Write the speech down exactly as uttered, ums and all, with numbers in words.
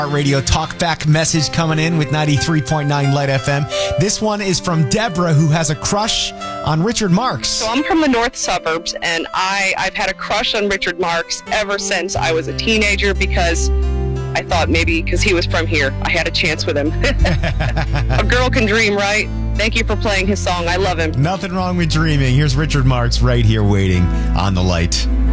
Radio talkback message coming in with ninety-three point nine Light F M. This one is from Deborah, who has a crush on Richard Marx. So I'm from the north suburbs, and I, I've had a crush on Richard Marx ever since I was a teenager because I thought maybe because he was from here, I had a chance with him. A girl can dream, right? Thank you for playing his song. I love him. Nothing wrong with dreaming. Here's Richard Marx right here waiting on the Light.